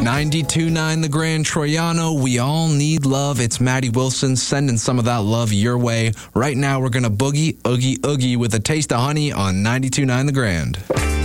92.9 The Grand Troyano. We all need love. It's Maddie Wilson sending some of that love your way. Right now, we're going to boogie, oogie, oogie with a taste of honey on 92.9 The Grand.